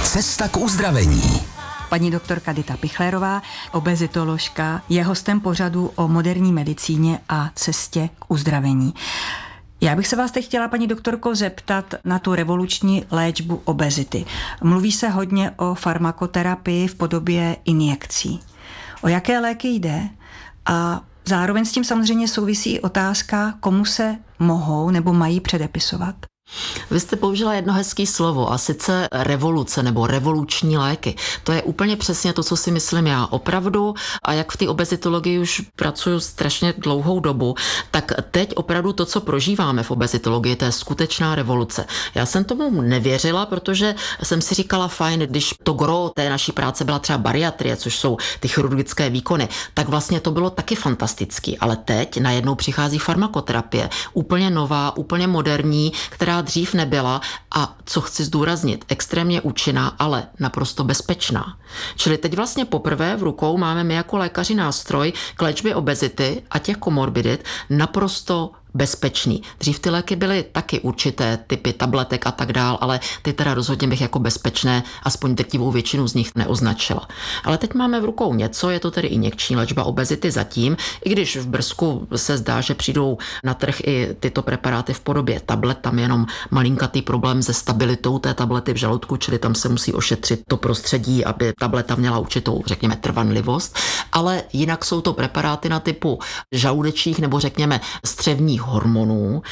Cesta k uzdravení. Paní doktorka Dita Pichlerová, obezitoložka, je hostem pořadu o moderní medicíně a cestě k uzdravení. Já bych se vás teď chtěla, paní doktorko, zeptat na tu revoluční léčbu obezity. Mluví se hodně o farmakoterapii v podobě injekcí. O jaké léky jde? A zároveň s tím samozřejmě souvisí otázka, komu se mohou nebo mají předepisovat. Vy jste použila jedno hezké slovo, a sice revoluce nebo revoluční léky. To je úplně přesně to, co si myslím já. Opravdu, a jak v té obezitologii už pracuji strašně dlouhou dobu, tak teď opravdu to, co prožíváme v obezitologii, to je skutečná revoluce. Já jsem tomu nevěřila, protože jsem si říkala, fajn, když to gro té naší práce byla třeba bariatrie, což jsou ty chirurgické výkony, tak vlastně to bylo taky fantastický. Ale teď najednou přichází farmakoterapie, úplně nová, úplně moderní, která dřív nebyla a co chci zdůraznit, extrémně účinná, ale naprosto bezpečná. Čili teď vlastně poprvé v rukou máme my jako lékaři nástroj k léčbě obezity a těch komorbidit naprosto bezpečný. Dřív ty léky byly taky určité typy tabletek a tak dál, ale ty teda rozhodně bych jako bezpečné, aspoň drtivou většinu z nich neoznačila. Ale teď máme v rukou něco, je to tedy injekční léčba obezity zatím, i když v brzku se zdá, že přijdou na trh i tyto preparáty v podobě tablet, tam je jenom malinkatý problém se stabilitou té tablety v žaludku, čili tam se musí ošetřit to prostředí, aby tableta měla určitou, řekněme, trvanlivost, ale jinak jsou to preparáty na typu žaludečních nebo řekněme střevních hormonů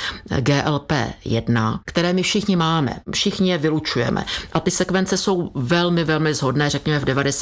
GLP-1, které my všichni máme, všichni je vylučujeme. A ty sekvence jsou velmi, velmi shodné, řekněme v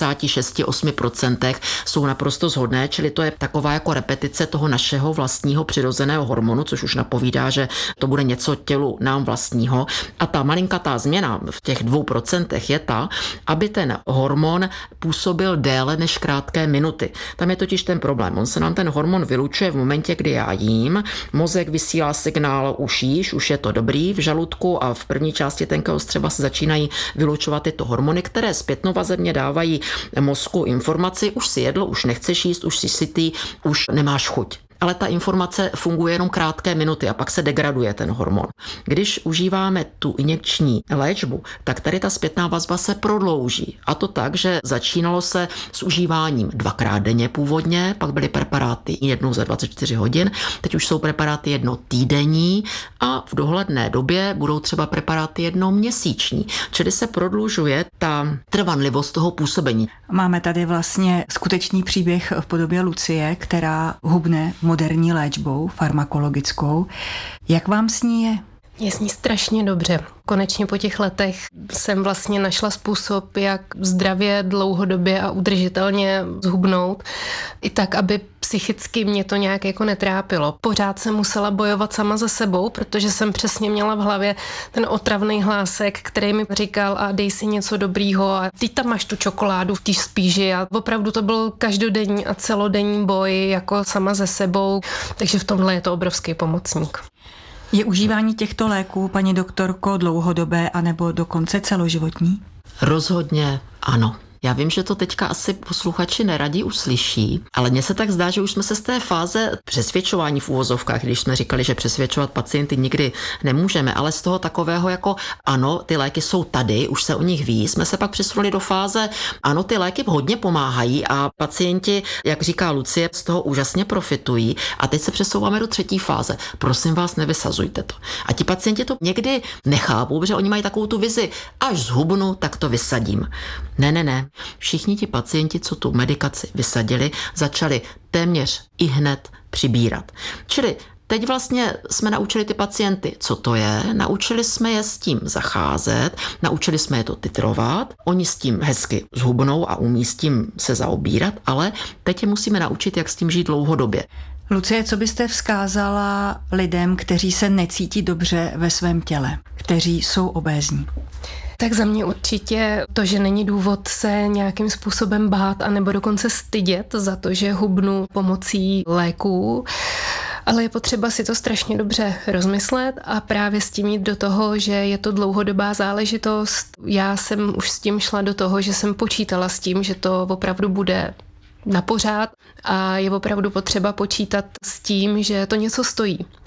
96-8% jsou naprosto shodné, čili to je taková jako repetice toho našeho vlastního přirozeného hormonu, což už napovídá, že to bude něco tělu nám vlastního. A ta malinkatá změna v těch 2% je ta, aby ten hormon působil déle než krátké minuty. Tam je totiž ten problém. On se nám ten hormon vylučuje v momentě, kdy já jím, mozek vysílá signál už je to dobrý v žaludku a v první části tenkého střeva se začínají vylučovat tyto hormony, které zpětnovazebně dávají mozku informaci, už si jedlo, už nechceš jíst, už jsi sytý, už nemáš chuť. Ale ta informace funguje jenom krátké minuty a pak se degraduje ten hormon. Když užíváme tu injekční léčbu, tak tady ta zpětná vazba se prodlouží. A to tak, že začínalo se s užíváním 2krát denně původně, pak byly preparáty jednou za 24 hodin, teď už jsou preparáty jednotýdenní a v dohledné době budou třeba preparáty jednoměsíční. Čili se prodlužuje ta trvanlivost toho působení. Máme tady vlastně skutečný příběh v podobě Lucie, která hubne moderní léčbou farmakologickou. Jak vám s ní je? Je s ní strašně dobře. Konečně po těch letech jsem vlastně našla způsob, jak zdravě, dlouhodobě a udržitelně zhubnout. I tak, aby psychicky mě to nějak jako netrápilo. Pořád jsem musela bojovat sama za sebou, protože jsem přesně měla v hlavě ten otravný hlásek, který mi říkal a dej si něco dobrýho a ty tam máš tu čokoládu v té spíži a opravdu to byl každodenní a celodenní boj jako sama ze sebou, takže v tomhle je to obrovský pomocník. Je užívání těchto léků, paní doktorko, dlouhodobé anebo dokonce celoživotní? Rozhodně ano. Já vím, že to teďka asi posluchači neradí uslyší, ale mně se tak zdá, že už jsme se z té fáze přesvědčování v uvozovkách, když jsme říkali, že přesvědčovat pacienty nikdy nemůžeme, ale z toho takového jako ano, ty léky jsou tady, už se o nich ví, jsme se pak přesunuli do fáze, ano, ty léky hodně pomáhají a pacienti, jak říká Lucie, z toho úžasně profitují a teď se přesouváme do třetí fáze. Prosím vás, nevysazujte to. A ti pacienti to někdy nechápou, protože oni mají takovou tu vizi, až zhubnu, tak to vysadím. Ne. Všichni ti pacienti, co tu medikaci vysadili, začali téměř i hned přibírat. Čili teď vlastně jsme naučili ty pacienty, co to je, naučili jsme je s tím zacházet, naučili jsme je to titrovat, oni s tím hezky zhubnou a umí s tím se zaobírat, ale teď je musíme naučit, jak s tím žít dlouhodobě. Lucie, co byste vzkázala lidem, kteří se necítí dobře ve svém těle, kteří jsou obézní? Tak za mě určitě to, že není důvod se nějakým způsobem bát a nebo dokonce stydět za to, že hubnu pomocí léků, ale je potřeba si to strašně dobře rozmyslet a právě s tím jít do toho, že je to dlouhodobá záležitost. Já jsem už s tím šla do toho, že jsem počítala s tím, že to opravdu bude na pořád a je opravdu potřeba počítat s tím, že to něco stojí.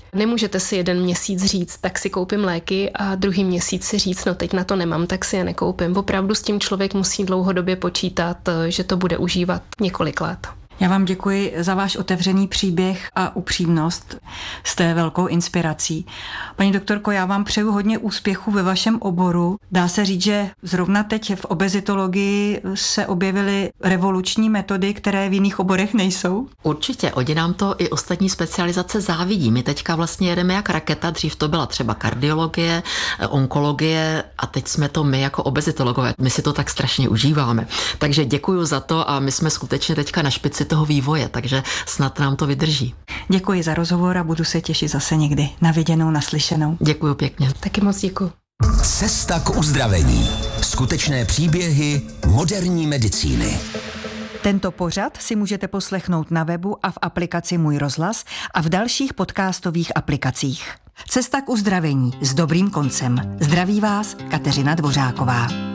Nemůžete si jeden měsíc říct, tak si koupím léky a druhý měsíc si říct, no teď na to nemám, tak si je nekoupím. Opravdu s tím člověk musí dlouhodobě počítat, že to bude užívat několik let. Já vám děkuji za váš otevřený příběh a upřímnost. Jste velkou inspirací. Paní doktorko, já vám přeju hodně úspěchů ve vašem oboru. Dá se říct, že zrovna teď v obezitologii se objevily revoluční metody, které v jiných oborech nejsou? Určitě, oni nám to i ostatní specializace závidí. My teďka vlastně jedeme jak raketa, dřív to byla třeba kardiologie, onkologie a teď jsme to my jako obezitologové. My si to tak strašně užíváme. Takže děkuju za to a my jsme skutečně teďka na špici toho vývoje, takže snad nám to vydrží. Děkuji za rozhovor a budu se těšit zase někdy. Na viděnou, naslyšenou. Děkuju pěkně. Taky moc děkuju. Cesta k uzdravení. Skutečné příběhy moderní medicíny. Tento pořad si můžete poslechnout na webu a v aplikaci Můj rozhlas a v dalších podcastových aplikacích. Cesta k uzdravení s dobrým koncem. Zdraví vás Kateřina Dvořáková.